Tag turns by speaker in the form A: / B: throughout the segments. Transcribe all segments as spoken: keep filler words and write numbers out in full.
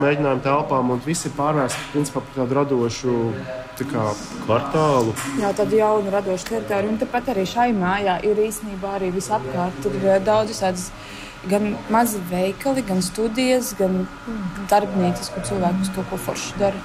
A: mēģinājumu telpām, un viss ir pārvērsts principā par tādu radošu tā kā, kvartālu.
B: Jā, tādu jaunu radošu teritoriju. Un tāpat arī šai mājā ir īstenībā arī visapkārt. Tur ir daudz visādas gan mazi veikali, gan studijas, gan darbnīcas, kur cilvēkus kaut ko forši dara.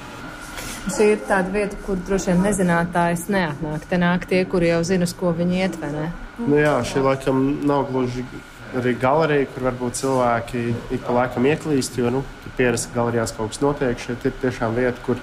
C: Šī ir tāda vieta, kur droši vien nezinātājs neatnāk. Te nāk tie, kuri jau zina, uz ko viņi iet, vai ne?
A: Nu jā, šī laikam nav gluži arī galerija, kur varbūt cilvēki ik pa laikam ieklīst, jo, nu, tur pierast galerijās kaut kas notiek. Šeit ir tiešām vieta, kur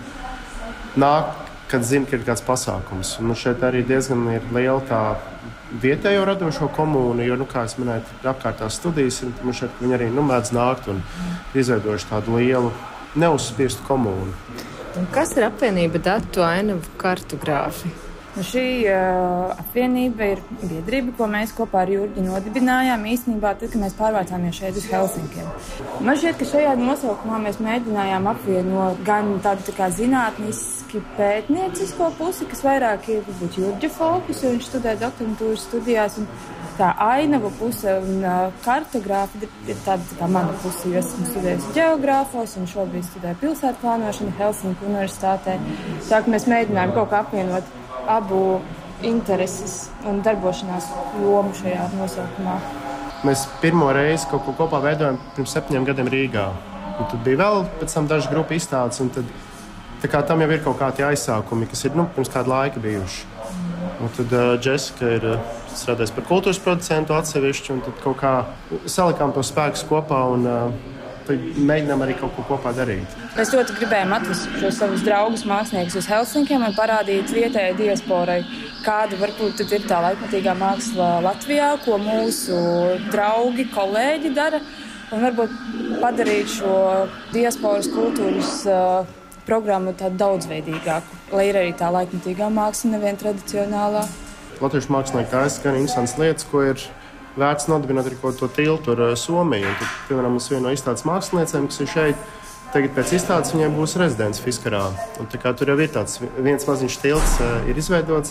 A: nāk, kad zina, ka ir kāds pasākums. Un, nu, šeit arī diezgan ir liela tā vietējo radošo komūnu, jo, nu, kā es minēju, apkārtās studijas, un šeit viņi arī, nu, mēdz nākt un izveidojuši tādu lielu, neuzspiestu komūnu.
C: Un kas ir apvienība Datu ainavu kartogrāfi?
B: Nu, šī uh, apvienība ir biedrība, ko mēs kopā ar Jurģi nodibinājām īstenībā tad, kad mēs pārvācāmies šeit uz Helsinkiem. Man šķiet, ka šajā nosaukumā mēs mēģinājām apvienot gan tādu tā kā zinātniski pētniecisko pusi, kas vairāk ir varbūt Jurģa fokus, jo viņš studē doktorantūras studijās, un tā ainava puse un uh, kartogrāfi ir tāda tā kā mana puse, jo esmu studējusi ģeogrāfos un šobrīd studēju pilsētu plānošanu Helsinku universitātē. Tā ka mēs mēģinājām kaut kā apvienot abu intereses un darbošanās jomu šajā nosaukumā.
A: Mēs pirmo reizi kaut ko kopā veidojam pirms septiņiem gadiem Rīgā. Un tad bija vēl pēc tam dažas grupu izstādes, un tad tā kā tam jau ir kaut kādi aizsākumi, kas ir, nu, pirms kādu laiku bijuši. Un tad uh, Jessica ir uh, strādājusi par kultūras producentu atsevišķi, un tad kaut kā salikām to spēkus kopā un uh, mēģinām arī kaut ko kopā darīt.
B: Mēs ļoti gribējām atvest šos savus draugus māksliniekus uz Helsinkiem un parādīt vietējai diasporai, kāda varbūt ir tā laikmatīgā māksla Latvijā, ko mūsu draugi, kolēģi dara, un varbūt padarīt šo diasporas kultūras uh, programmu tādu daudzveidīgāku, lai ir arī tā laikmatīgā māksla, nevien tradicionālā.
A: Latviešu mākslinieki taisa gan interesantas lietas, ko ir vērts nodibināt arī to tiltu ar uh, Somiju. Un tad, piemēram, mums viena no izstādes māksliniecēm, kas ir šeit, tagad pēc izstādes viņiem būs rezidents Fiskarā. Un tā kā tur jau ir tāds viens maziņš tilts uh, ir izveidots.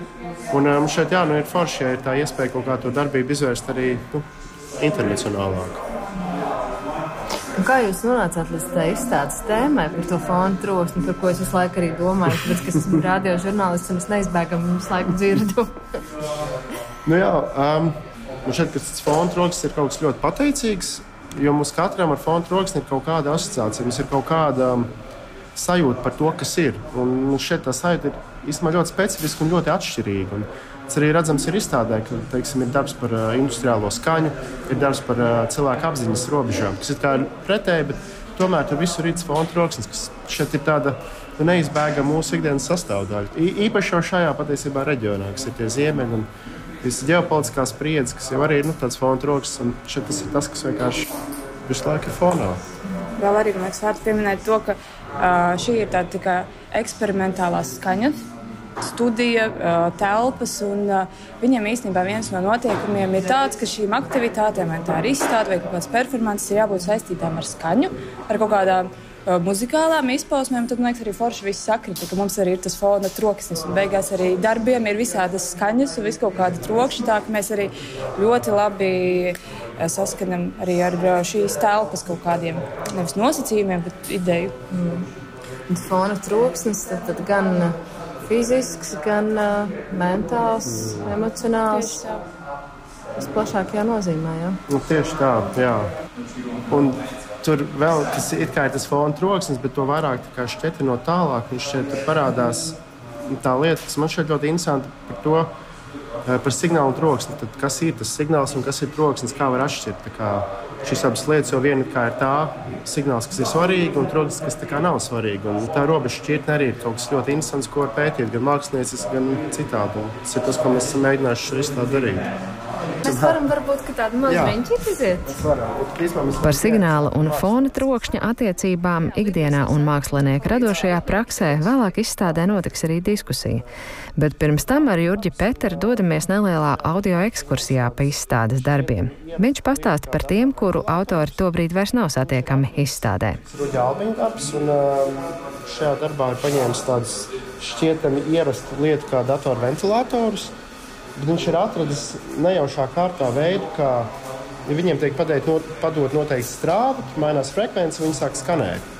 A: Un um, šeit, jā, nu ir forši, ja ir tā iespēja kaut kā to darbību izvērst arī, nu, internacionālāk.
C: Un kā jūs nonācāt līdz tā izstādes tēmai par to fonu troksni, par ko es visu laiku arī domāju, tāpēc, ka esmu radio žurnālists un es neizbēgami visu laiku dzirdu?
A: Nu jā, um, man šeit, ka tas fonu troksnis ir kaut kas ļoti pateicīgs, jo mums katram ar fonu troksni ir kaut kāda asociācija, mums ir kaut kāda um, sajūta par to, kas ir. Un mums šeit tā sajūta ir īstenībā ļoti specifiska un ļoti atšķirīga. Un tas arī redzams ir izstādē, ka, teiksim, ir darbs par uh, industriālo skaņu, ir darbs par uh, cilvēku apziņas robežām, kas ir kā pretēji, bet tomēr tur visur ir fonu troksnis, kas šeit ir tāda neizbēgama mūsu ikdienas sastāvdaļa. I, īpaši jau šajā patiesībā reģionā, kas ir tie ziemeļi un visas ģeopolitiskās spriedzes, kas jau arī ir, nu, tāds fonu troksnis, un šeit tas ir tas, kas vienkārši visu laiku ir fonā.
B: Vēl arī, man liekas, vērts pieminēt to, ka uh, šī ir tāda tā kā eksperimentālās skaņas studija, telpas, un viņiem īstenībā viens no noteikumiem ir tāds, ka šīm aktivitātēm, vai tā ir izstāde vai kaut kāds performances, ir jābūt saistītām ar skaņu, ar kaut kādām muzikālām izpausmēm. Tad, man liekas, arī forši viss sakrita, ka mums arī ir tas fona troksnis, un beigās arī darbiem ir visādas skaņas un viss kaut kāda trokšņa, tā ka mēs arī ļoti labi saskanam arī ar šīs telpas kaut kādiem nevis nosacījumiem, bet ideju.
C: Mm. Un fona troksnis tad, tad gan fizisks, gan uh, mentāls, mm. emocionāls. Visplašākajā nozīmē, jā?
A: Nu, tieši tā, jā. Un tur vēl, kas ir kā ir tas fona troksnis, bet to vairāk tā kā šķetrinot tālāk, un šeit tur parādās tā lieta, kas man šeit ļoti interesanti par to, par signālu un troksni. Tad kas ir tas signāls un kas ir troksnis, kā var atšķirt? Tā kā šīs abas lietas, jo viena kā ir tā signāls, kas ir svarīgi, un troksnis, kas tā kā nav svarīgi. Un tā robeža šķirtne arī ir kaut kas ļoti interesants, ko var pētīt, gan māksliniecis, gan citādi. Un tas ir tas, ko mēs esam mēģinājuši šo izstādi darīt.
C: Mēs varam varbūt, ka tādu mazu riņķīt iziet.
D: Par signāla un fona trokšņa attiecībām ikdienā un mākslinieka radošajā praksē vēlāk izstādē notiks arī diskusija. Bet pirms tam ar Jurģi Peteru dodamies nelielā audio ekskursijā pa izstādes darbiem. Viņš pastāsta par tiem, kuru autori tobrīd vairs nav satiekami izstādē.
A: Ruģa Albiņa darbs, un šajā darbā ir paņēmis tādas šķietami ierastu lietu kā datorventilatorus. Viņš ir atradis nejaušā kārtā veidu, kā ja viņiem tiek padot, not, padot noteikti strāva, mainās frekvence, viņi sāk skanēt.